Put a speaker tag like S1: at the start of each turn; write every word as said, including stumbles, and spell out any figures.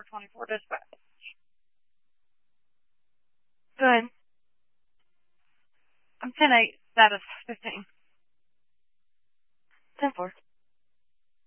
S1: twenty-four dispatch. Good. I'm ten eight, status fifteen. ten four.